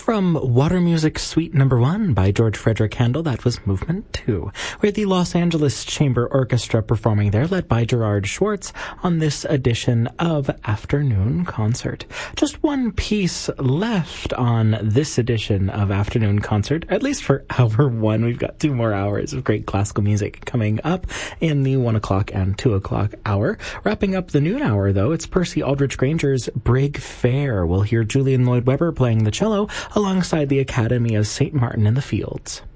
From Water Music Suite No. 1 by George Frederick Handel, that was Movement 2. We had the Los Angeles Chamber Orchestra performing there, led by Gerard Schwartz, on this edition of Afternoon Concert. Just one piece left on this edition of Afternoon Concert, at least for hour one. We've got 2 more hours of great classical music coming up in the 1 o'clock and 2 o'clock hour. Wrapping up the noon hour, though, it's Percy Aldrich Granger's Brig Fair. We'll hear Julian Lloyd Webber playing the cello alongside the Academy of St. Martin in the Fields.